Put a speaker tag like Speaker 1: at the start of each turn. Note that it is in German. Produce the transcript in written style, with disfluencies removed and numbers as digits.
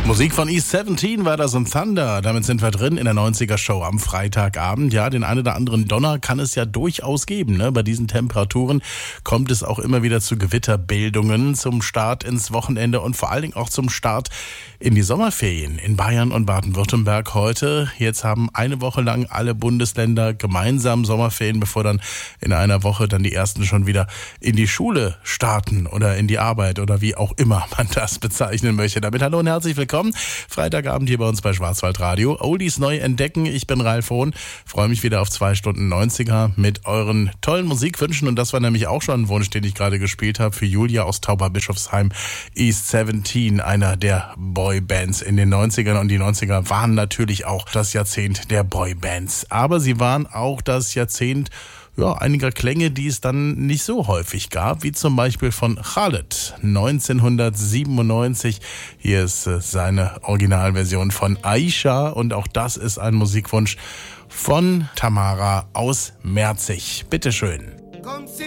Speaker 1: Musik von East 17 war das und Thunder. Damit sind wir drin in der 90er-Show am Freitagabend. Ja, den einen oder anderen Donner kann es ja durchaus geben. Ne? Bei diesen Temperaturen kommt es auch immer wieder zu Gewitterbildungen zum Start ins Wochenende und vor allen Dingen auch zum Start in die Sommerferien in Bayern und Baden-Württemberg heute. Jetzt haben eine Woche lang alle Bundesländer gemeinsam Sommerferien, bevor dann in einer Woche dann die ersten schon wieder in die Schule starten oder in die Arbeit oder wie auch immer man das bezeichnen möchte. Damit hallo und herzlich willkommen. Freitagabend hier bei uns bei Schwarzwaldradio. Oldies neu entdecken. Ich bin Ralf Hohn. Freue mich wieder auf 2 Stunden 90er mit euren tollen Musikwünschen. Und das war nämlich auch schon ein Wunsch, den ich gerade gespielt habe für Julia aus Tauberbischofsheim. East 17, einer der Boybands in den 90ern. Und die 90er waren natürlich auch das Jahrzehnt der Boybands. Aber sie waren auch das Jahrzehnt einiger Klänge, die es dann nicht so häufig gab, wie zum Beispiel von Khaled 1997. Hier ist seine Originalversion von Aisha und auch das ist ein Musikwunsch von Tamara aus Merzig. Bitteschön.